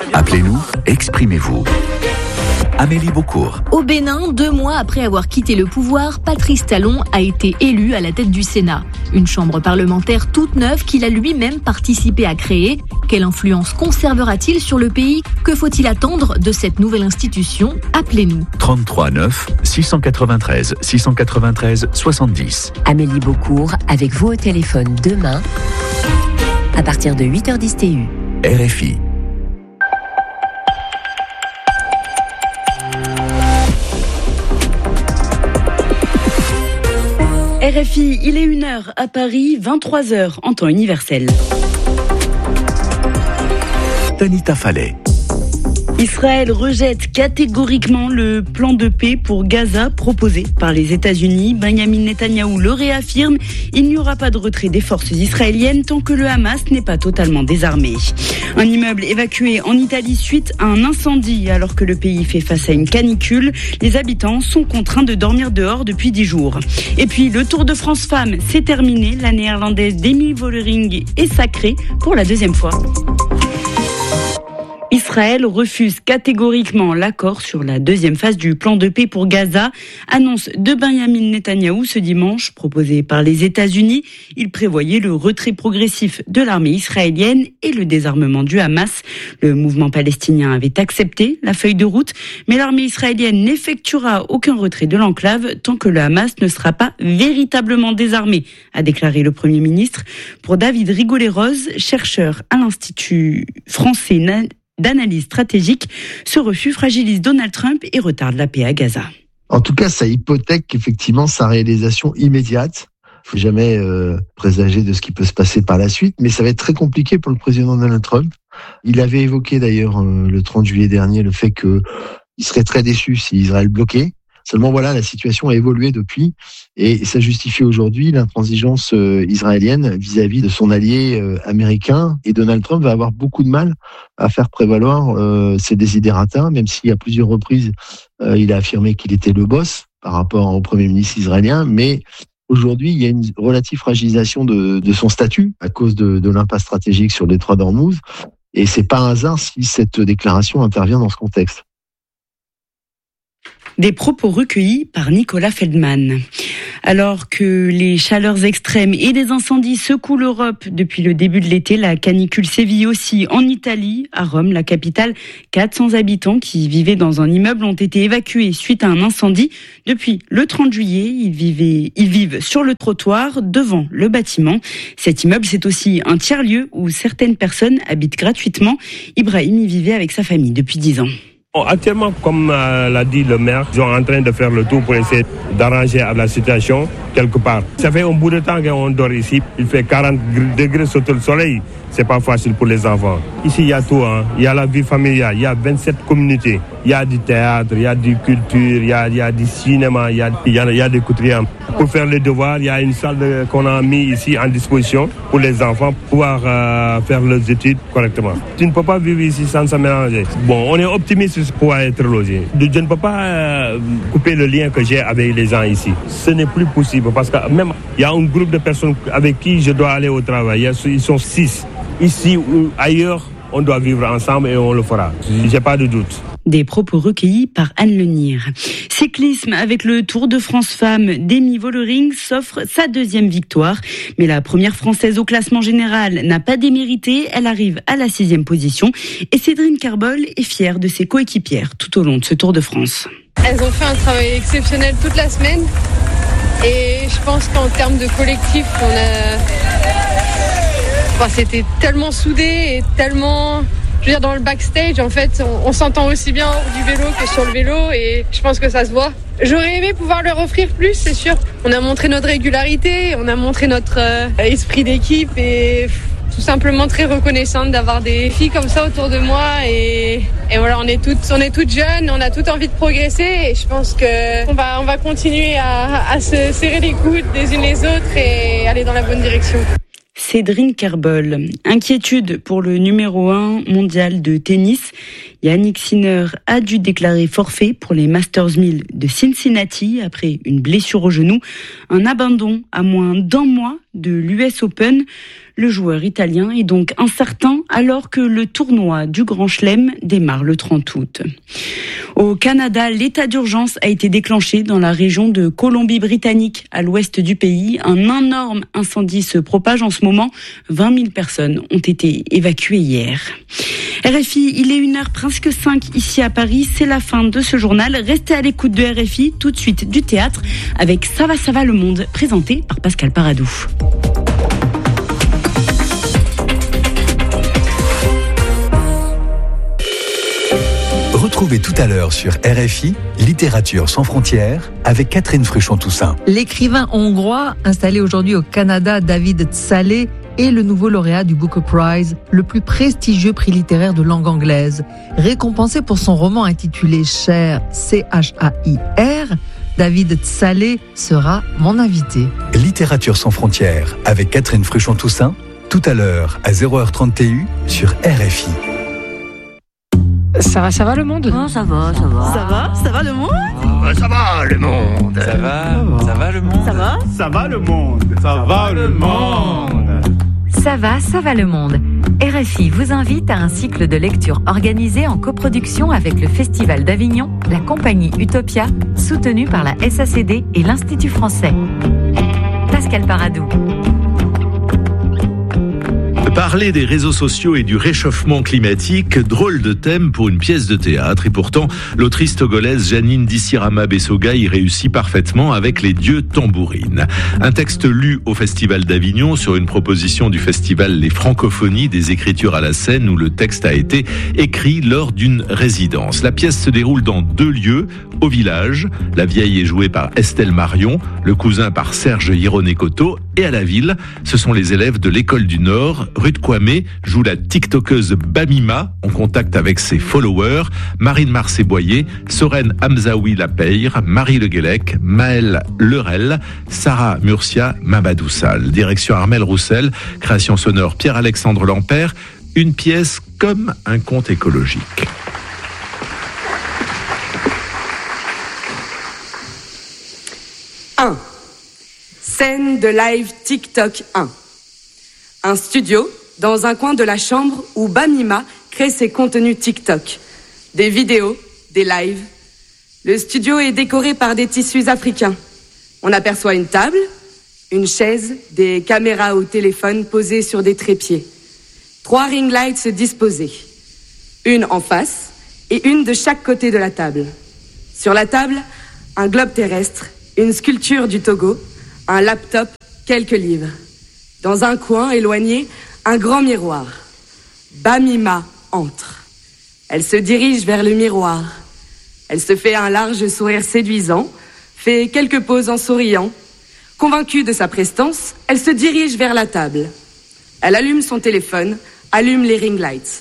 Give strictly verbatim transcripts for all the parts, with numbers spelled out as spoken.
Appelez-nous, exprimez-vous. Amélie Beaucourt. Au Bénin, deux mois après avoir quitté le pouvoir, Patrice Talon a été élu à la tête du Sénat. Une chambre parlementaire toute neuve qu'il a lui-même participé à créer. Quelle influence conservera-t-il sur le pays ? Que faut-il attendre de cette nouvelle institution ? Appelez-nous. trente-trois neuf six cent quatre-vingt-treize six cent quatre-vingt-treize soixante-dix. Amélie Beaucourt, avec vous au téléphone demain, à partir de huit heures dix T U. R F I. R F I, il est une heure à Paris, vingt-trois heures en temps universel. Tanita Fallet. Israël rejette catégoriquement le plan de paix pour Gaza proposé par les États-Unis. Benjamin Netanyahou le réaffirme, il n'y aura pas de retrait des forces israéliennes tant que le Hamas n'est pas totalement désarmé. Un immeuble évacué en Italie suite à un incendie alors que le pays fait face à une canicule. Les habitants sont contraints de dormir dehors depuis dix jours. Et puis le Tour de France Femmes, c'est terminé. La néerlandaise Demi Vollering est sacrée pour la deuxième fois. Israël refuse catégoriquement l'accord sur la deuxième phase du plan de paix pour Gaza. Annonce de Benjamin Netanyahou ce dimanche, proposé par les États-Unis. Il prévoyait le retrait progressif de l'armée israélienne et le désarmement du Hamas. Le mouvement palestinien avait accepté la feuille de route, mais l'armée israélienne n'effectuera aucun retrait de l'enclave tant que le Hamas ne sera pas véritablement désarmé, a déclaré le Premier ministre. Pour David Rigolet-Rose, chercheur à l'Institut français d'analyse stratégique, ce refus fragilise Donald Trump et retarde la paix à Gaza. En tout cas, ça hypothèque effectivement sa réalisation immédiate. Il ne faut jamais euh, présager de ce qui peut se passer par la suite, mais ça va être très compliqué pour le président Donald Trump. Il avait évoqué d'ailleurs euh, le trente juillet dernier le fait qu'il serait très déçu si Israël bloquait. Seulement voilà, la situation a évolué depuis et ça justifie aujourd'hui l'intransigeance euh, israélienne vis-à-vis de son allié euh, américain. Et Donald Trump va avoir beaucoup de mal à faire prévaloir euh, ses desiderata, même si à plusieurs reprises euh, il a affirmé qu'il était le boss par rapport au Premier ministre israélien. Mais aujourd'hui, il y a une relative fragilisation de, de son statut à cause de, de l'impasse stratégique sur le détroit d'Ormuz. Et c'est pas un hasard si cette déclaration intervient dans ce contexte. Des propos recueillis par Nicolas Feldman. Alors que les chaleurs extrêmes et des incendies secouent l'Europe depuis le début de l'été, la canicule sévit aussi en Italie. À Rome, la capitale, quatre cents habitants qui vivaient dans un immeuble ont été évacués suite à un incendie. Depuis le trente juillet, ils, vivaient, ils vivent sur le trottoir devant le bâtiment. Cet immeuble, c'est aussi un tiers-lieu où certaines personnes habitent gratuitement. Ibrahim y vivait avec sa famille depuis dix ans. Actuellement, comme euh, l'a dit le maire, ils sont en train de faire le tour pour essayer d'arranger la situation quelque part. Ça fait un bout de temps qu'on dort ici. Il fait quarante degrés sous le soleil. C'est pas facile pour les enfants. Ici, il y a tout. Hein. Il y a la vie familiale. Il y a vingt-sept communautés. Il y a du théâtre, il y a du culture, il y a, il y a du cinéma, il y a, il y a, il y a des couturiers. Pour faire les devoirs, il y a une salle de, qu'on a mis ici en disposition pour les enfants pouvoir euh, faire leurs études correctement. Tu ne peux pas vivre ici sans se mélanger. Bon, on est optimiste pour être logé. Je ne peux pas euh, couper le lien que j'ai avec les gens ici. Ce n'est plus possible parce que même il y a un groupe de personnes avec qui je dois aller au travail. Ils sont six. Ici ou ailleurs, on doit vivre ensemble et on le fera. J'ai pas de doute. Des propos recueillis par Anne Lenire. Cyclisme avec le Tour de France Femmes. Demi Vollering s'offre sa deuxième victoire. Mais la première française au classement général n'a pas démérité. Elle arrive à la sixième position. Et Cédrine Carbol est fière de ses coéquipières tout au long de ce Tour de France. Elles ont fait un travail exceptionnel toute la semaine. Et je pense qu'en termes de collectif, on a... Enfin, c'était tellement soudé et tellement... Je veux dire, dans le backstage, en fait, on, on s'entend aussi bien hors du vélo que sur le vélo et je pense que ça se voit. J'aurais aimé pouvoir leur offrir plus, c'est sûr. On a montré notre régularité, on a montré notre euh, esprit d'équipe et pff, tout simplement très reconnaissante d'avoir des filles comme ça autour de moi et, et voilà, on est toutes, on est toutes jeunes, on a toutes envie de progresser et je pense que on va, on va continuer à, à se serrer les coudes les unes les autres et aller dans la bonne direction. Cédrine Kerbol. Inquiétude pour le numéro un mondial de tennis. Yannick Sinner a dû déclarer forfait pour les Masters mille de Cincinnati après une blessure au genou. Un abandon à moins d'un mois de l'U S Open. Le joueur italien est donc incertain alors que le tournoi du Grand Chelem démarre le trente août. Au Canada, l'état d'urgence a été déclenché dans la région de Colombie-Britannique, à l'ouest du pays. Un énorme incendie se propage en ce moment. vingt mille personnes ont été évacuées hier. R F I, il est une heure presque cinq ici à Paris. C'est la fin de ce journal. Restez à l'écoute de R F I. Tout de suite du théâtre avec Ça va, ça va le monde, présenté par Pascal Paradou. Retrouvez tout à l'heure sur R F I, Littérature sans frontières, avec Catherine Fruchon-Toussaint. L'écrivain hongrois, installé aujourd'hui au Canada, David Szalay, est le nouveau lauréat du Booker Prize, le plus prestigieux prix littéraire de langue anglaise. Récompensé pour son roman intitulé Cher, C H A I R, David Szalay sera mon invité. Littérature sans frontières, avec Catherine Fruchon-Toussaint, tout à l'heure à zéro heure trente sur R F I. Ça va, ça va le monde ? Oh, ça va, ça va. Ça va, ça va le monde ? Oh, ça va le monde. Ça va, ça va le monde. Ça va ? Ça va le monde. Ça va le monde. Ça va, ça va le monde. R F I vous invite à un cycle de lecture organisé en coproduction avec le Festival d'Avignon, la compagnie Utopia, soutenue par la S A C D et l'Institut français. Pascal Paradou. Parler des réseaux sociaux et du réchauffement climatique, drôle de thème pour une pièce de théâtre. Et pourtant, l'autrice togolaise Janine Dissirama Bessoga y réussit parfaitement avec Les Dieux Tambourines. Un texte lu au Festival d'Avignon sur une proposition du festival Les Francophonies des écritures à la scène où le texte a été écrit lors d'une résidence. La pièce se déroule dans deux lieux, au village. La vieille est jouée par Estelle Marion, le cousin par Serge Hironekoto, et à la ville, ce sont les élèves de l'école du Nord. Ruth Kwame joue la tiktokeuse Bamima en contact avec ses followers, Marine Marcé-Boyer, Soren Hamzaoui Lapeyre, Marie Le Guélec, Maëlle Lerel, Sarah Murcia Mamadoussal. Direction Armel Roussel, création sonore Pierre-Alexandre Lampert, une pièce comme un conte écologique. un. Scène de live TikTok un. Un studio dans un coin de la chambre où Bamima crée ses contenus TikTok. Des vidéos, des lives. Le studio est décoré par des tissus africains. On aperçoit une table, une chaise, des caméras ou téléphones posés sur des trépieds. Trois ring lights disposés. Une en face et une de chaque côté de la table. Sur la table, un globe terrestre, une sculpture du Togo, un laptop, quelques livres. Dans un coin éloigné, un grand miroir. Bamima entre. Elle se dirige vers le miroir. Elle se fait un large sourire séduisant, fait quelques poses en souriant. Convaincue de sa prestance, elle se dirige vers la table. Elle allume son téléphone, allume les ring lights.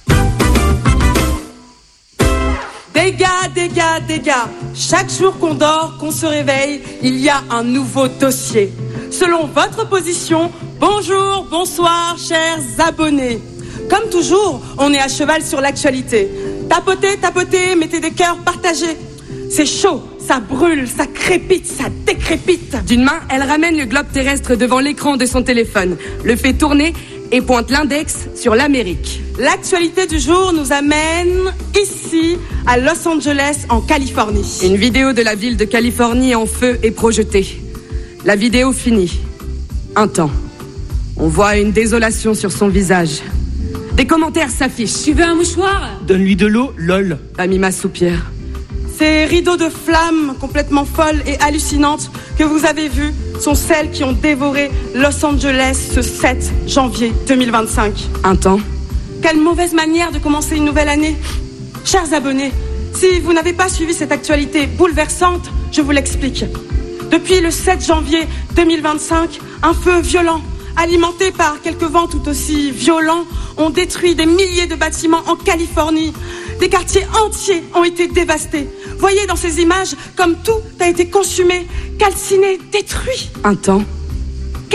Dégâts, dégâts, dégâts. Chaque jour qu'on dort, qu'on se réveille, il y a un nouveau dossier. Selon votre position, bonjour, bonsoir, chers abonnés. Comme toujours, on est à cheval sur l'actualité. Tapotez, tapotez, mettez des cœurs, partagez. C'est chaud, ça brûle, ça crépite, ça décrépite. D'une main, elle ramène le globe terrestre devant l'écran de son téléphone, le fait tourner et pointe l'index sur l'Amérique. L'actualité du jour nous amène ici, à Los Angeles, en Californie. Une vidéo de la ville de Californie en feu est projetée. La vidéo finit. Un temps. On voit une désolation sur son visage. Des commentaires s'affichent. Tu veux un mouchoir ? Donne-lui de l'eau, lol. Bamima soupire. Ces rideaux de flammes complètement folles et hallucinantes que vous avez vus sont celles qui ont dévoré Los Angeles ce sept janvier deux mille vingt-cinq. Un temps. Quelle mauvaise manière de commencer une nouvelle année. Chers abonnés, si vous n'avez pas suivi cette actualité bouleversante, je vous l'explique. Depuis le sept janvier deux mille vingt-cinq, un feu violent, alimenté par quelques vents tout aussi violents, ont détruit des milliers de bâtiments en Californie. Des quartiers entiers ont été dévastés. Voyez dans ces images comme tout a été consumé, calciné, détruit. Un temps.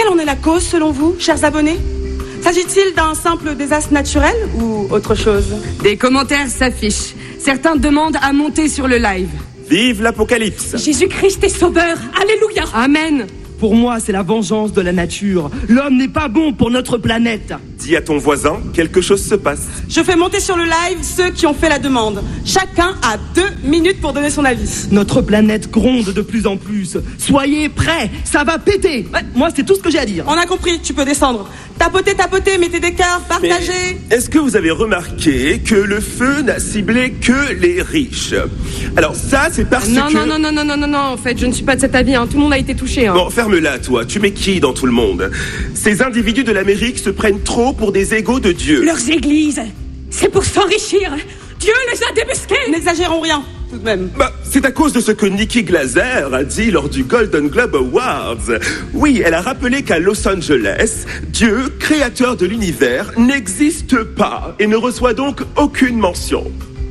Quelle en est la cause selon vous, chers abonnés ? S'agit-il d'un simple désastre naturel ou autre chose ? Des commentaires s'affichent. Certains demandent à monter sur le live. Vive l'Apocalypse ! Jésus-Christ est sauveur. Alléluia. Amen. Pour moi, c'est la vengeance de la nature. L'homme n'est pas bon pour notre planète. Dis à ton voisin, quelque chose se passe. Je fais monter sur le live ceux qui ont fait la demande. Chacun a deux minutes pour donner son avis. Notre planète gronde de plus en plus. Soyez prêts, ça va péter. Ouais, moi, c'est tout ce que j'ai à dire. On a compris, tu peux descendre. Tapotez, tapotez, mettez des cœurs, partagez. Mais est-ce que vous avez remarqué que le feu n'a ciblé que les riches ? Alors ça, c'est parce non, que... Non, non, non, non, non, non, non, en fait, je ne suis pas de cet avis. Hein. Tout le monde a été touché. Hein. Bon, ferme-la, toi. Tu mets qui dans tout le monde ? Ces individus de l'Amérique se prennent trop pour des égaux de Dieu. Leurs églises, c'est pour s'enrichir. Dieu les a débusqués. N'exagérons rien, tout de même. Bah, c'est à cause de ce que Nikki Glaser a dit lors du Golden Globe Awards. Oui, elle a rappelé qu'à Los Angeles, Dieu, créateur de l'univers, n'existe pas et ne reçoit donc aucune mention.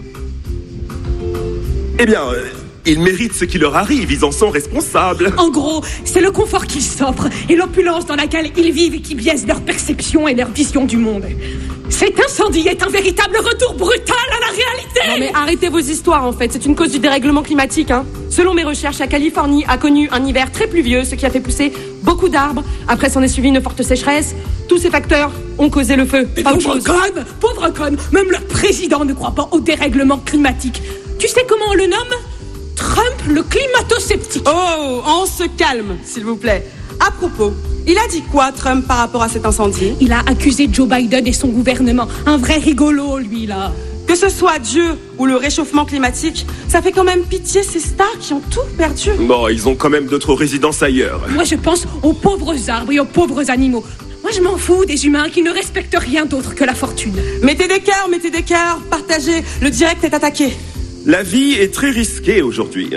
Eh bien... Euh, Ils méritent ce qui leur arrive, ils en sont responsables. En gros, c'est le confort qu'ils s'offrent et l'opulence dans laquelle ils vivent qui biaise leur perception et leur vision du monde. Cet incendie est un véritable retour brutal à la réalité. Non mais arrêtez vos histoires en fait, c'est une cause du dérèglement climatique. Hein. Selon mes recherches, la Californie a connu un hiver très pluvieux, ce qui a fait pousser beaucoup d'arbres. Après s'en est suivi une forte sécheresse. Tous ces facteurs ont causé le feu. Mais pauvre conne, pauvre conne, même leur président ne croit pas au dérèglement climatique. Tu sais comment on le nomme ? Trump, le climato-sceptique. Oh, on se calme, s'il vous plaît. À propos, il a dit quoi, Trump, par rapport à cet incendie ? Il a accusé Joe Biden et son gouvernement. Un vrai rigolo, lui, là. Que ce soit Dieu ou le réchauffement climatique, ça fait quand même pitié ces stars qui ont tout perdu. Bon, ils ont quand même d'autres résidences ailleurs. Moi, je pense aux pauvres arbres et aux pauvres animaux. Moi, je m'en fous des humains qui ne respectent rien d'autre que la fortune. Mettez des cœurs, mettez des cœurs, partagez. Le direct est attaqué. La vie est très risquée aujourd'hui.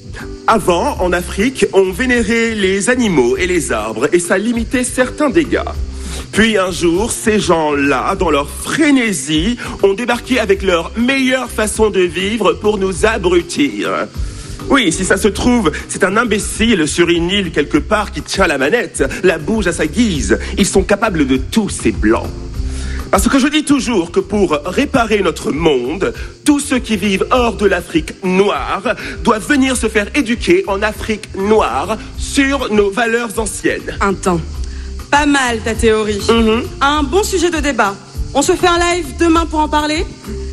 Avant, en Afrique, on vénérait les animaux et les arbres et ça limitait certains dégâts. Puis un jour, ces gens-là, dans leur frénésie, ont débarqué avec leur meilleure façon de vivre pour nous abrutir. Oui, si ça se trouve, c'est un imbécile sur une île quelque part qui tient la manette, la bouge à sa guise. Ils sont capables de tout, ces blancs. Parce que je dis toujours que pour réparer notre monde, tous ceux qui vivent hors de l'Afrique noire doivent venir se faire éduquer en Afrique noire sur nos valeurs anciennes. Un temps. Pas mal ta théorie. Mm-hmm. Un bon sujet de débat. On se fait un live demain pour en parler ?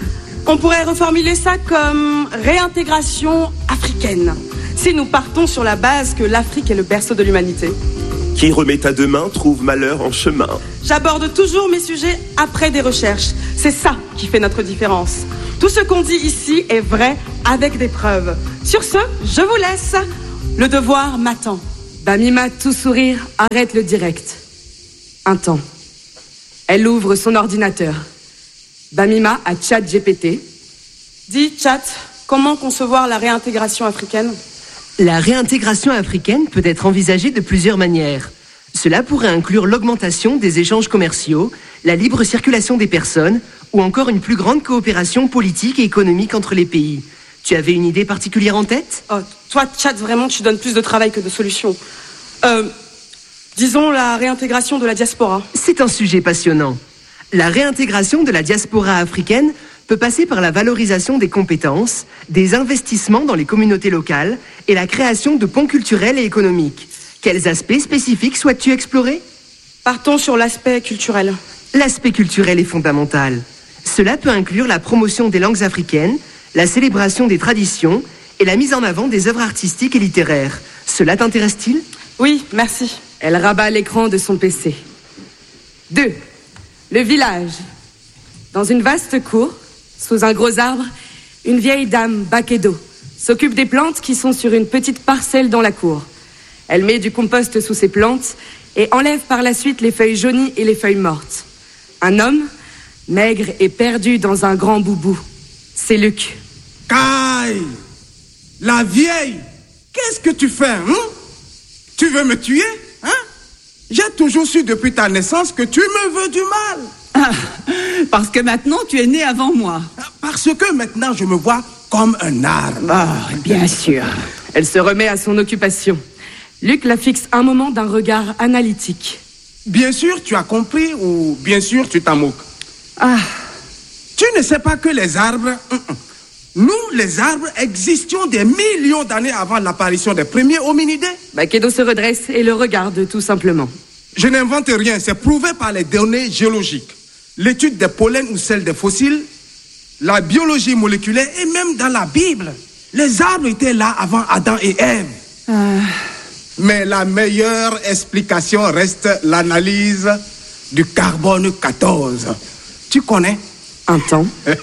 On pourrait reformuler ça comme réintégration africaine. Si nous partons sur la base que l'Afrique est le berceau de l'humanité. Qui remet à demain trouve malheur en chemin. J'aborde toujours mes sujets après des recherches. C'est ça qui fait notre différence. Tout ce qu'on dit ici est vrai avec des preuves. Sur ce, je vous laisse. Le devoir m'attend. Bamima, tout sourire, arrête le direct. Un temps. Elle ouvre son ordinateur. Bamima a Chat G P T. Dis, Chat, comment concevoir la réintégration africaine ? La réintégration africaine peut être envisagée de plusieurs manières. Cela pourrait inclure l'augmentation des échanges commerciaux, la libre circulation des personnes ou encore une plus grande coopération politique et économique entre les pays. Tu avais une idée particulière en tête ? Oh, toi, Tchad, vraiment, tu donnes plus de travail que de solutions. Euh, disons la réintégration de la diaspora. C'est un sujet passionnant. La réintégration de la diaspora africaine peut passer par la valorisation des compétences, des investissements dans les communautés locales et la création de ponts culturels et économiques. Quels aspects spécifiques souhaites-tu explorer ? Partons sur l'aspect culturel. L'aspect culturel est fondamental. Cela peut inclure la promotion des langues africaines, la célébration des traditions et la mise en avant des œuvres artistiques et littéraires. Cela t'intéresse-t-il ? Oui, merci. Elle rabat l'écran de son P C. deux. Le village. Dans une vaste cour, sous un gros arbre, une vieille dame, Bakedo, s'occupe des plantes qui sont sur une petite parcelle dans la cour. Elle met du compost sous ses plantes et enlève par la suite les feuilles jaunies et les feuilles mortes. Un homme, maigre et perdu dans un grand boubou. C'est Luc. Caille, la vieille, qu'est-ce que tu fais, hein? Tu veux me tuer, hein? J'ai toujours su depuis ta naissance que tu me veux du mal. Ah, parce que maintenant tu es né avant moi. Parce que maintenant je me vois comme un arbre. Ah, bien sûr. Elle se remet à son occupation. Luc la fixe un moment d'un regard analytique. Bien sûr, tu as compris ou bien sûr, tu t'en moques. Ah. Tu ne sais pas que les arbres... Nous, les arbres, existions des millions d'années avant l'apparition des premiers hominidés. Baquedo se redresse et le regarde tout simplement. Je n'invente rien, c'est prouvé par les données géologiques. L'étude des pollens ou celle des fossiles, la biologie moléculaire et même dans la Bible. Les arbres étaient là avant Adam et Ève. Ah. Mais la meilleure explication reste l'analyse du carbone quatorze. Tu connais? Un temps.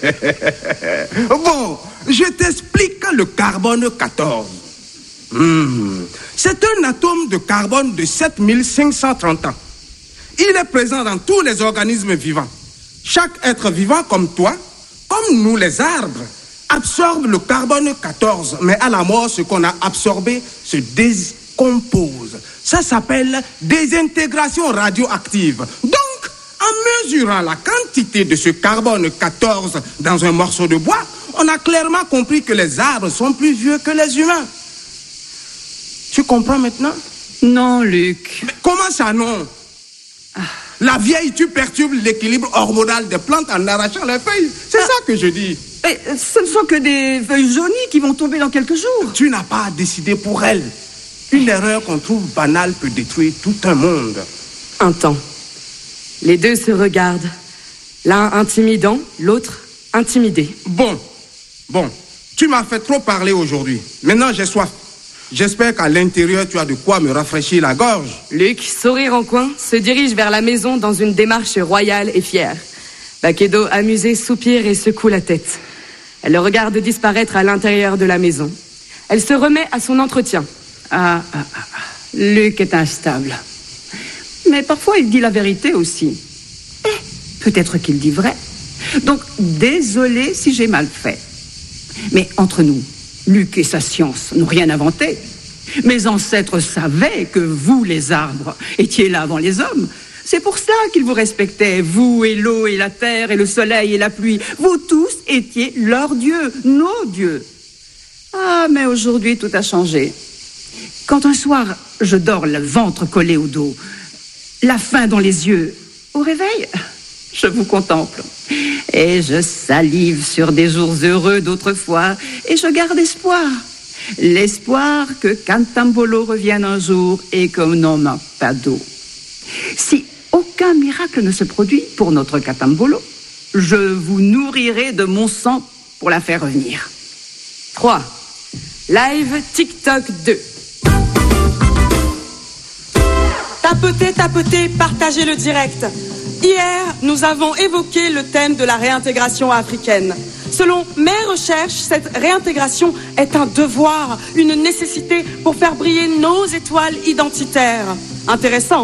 Bon, je t'explique le carbone quatorze. Hmm. C'est un atome de carbone de sept mille cinq cent trente ans. Il est présent dans tous les organismes vivants. Chaque être vivant comme toi, comme nous les arbres, absorbe le carbone quatorze. Mais à la mort, ce qu'on a absorbé se décompose. Ça s'appelle désintégration radioactive. Donc, en mesurant la quantité de ce carbone quatorze dans un morceau de bois, on a clairement compris que les arbres sont plus vieux que les humains. Tu comprends maintenant? Non, Luc. Mais comment ça, non? Ah. La vieille, tu perturbes l'équilibre hormonal des plantes en arrachant les feuilles. C'est ah. ça que je dis. Et ce ne sont que des feuilles jaunies qui vont tomber dans quelques jours. Tu n'as pas à décider pour elles. Une erreur qu'on trouve banale peut détruire tout un monde. Un temps. Les deux se regardent. L'un intimidant, l'autre intimidé. Bon, bon. Tu m'as fait trop parler aujourd'hui. Maintenant, j'ai soif. J'espère qu'à l'intérieur, tu as de quoi me rafraîchir la gorge. Luc, sourire en coin, se dirige vers la maison dans une démarche royale et fière. Baquedo, amusé, soupire et secoue la tête. Elle le regarde disparaître à l'intérieur de la maison. Elle se remet à son entretien. Ah, ah, ah. Luc est instable. Mais parfois, il dit la vérité aussi. Eh, peut-être qu'il dit vrai. Donc, désolé si j'ai mal fait. Mais entre nous, Luc et sa science n'ont rien inventé. Mes ancêtres savaient que vous, les arbres, étiez là avant les hommes. C'est pour ça qu'ils vous respectaient, vous et l'eau et la terre et le soleil et la pluie. Vous tous étiez leurs dieux, nos dieux. Ah, mais aujourd'hui, tout a changé. Quand un soir, je dors le ventre collé au dos, la faim dans les yeux, au réveil, je vous contemple. Et je salive sur des jours heureux d'autrefois, et je garde espoir. L'espoir que Cantambolo revienne un jour et que non manque pas d'eau. Si aucun miracle ne se produit pour notre Cantambolo, je vous nourrirai de mon sang pour la faire revenir. trois. Live TikTok deux. Tapotez, tapotez, partagez le direct. Hier, nous avons évoqué le thème de la réintégration africaine. Selon mes recherches, cette réintégration est un devoir, une nécessité pour faire briller nos étoiles identitaires. Intéressant.